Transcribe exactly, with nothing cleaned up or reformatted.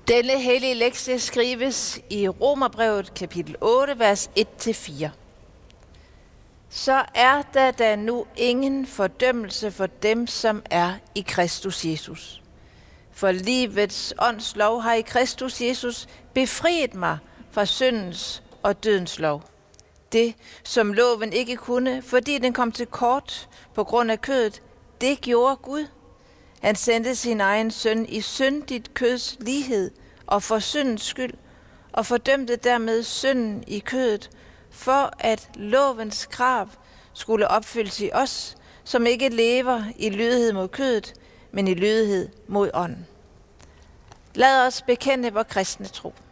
Denne hellige lektie skrives i Romerbrevet kapitel otte, vers et til fire. Så er der da nu ingen fordømmelse for dem, som er i Kristus Jesus. For livets åndslov har i Kristus Jesus befriet mig fra syndens og dødens lov. Det, som loven ikke kunne, fordi den kom til kort på grund af kødet, det gjorde Gud. Han sendte sin egen søn i syndigt køds lighed og for syndens skyld, og fordømte dermed synden i kødet, for at lovens krav skulle opfyldes i os, som ikke lever i lydighed mod kødet, men i lydighed mod ånden. Lad os bekende vor kristne tro.